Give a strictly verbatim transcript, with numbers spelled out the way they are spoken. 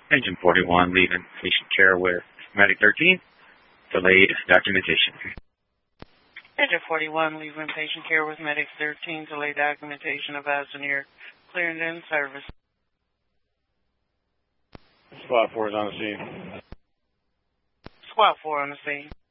Engine forty-one leaving patient care with Medic thirteen. Delayed documentation. Engine forty-one leaving patient care with Medic thirteen. Delayed documentation of Avenir clearing in service. Squad four is on the scene. Squad four on the scene.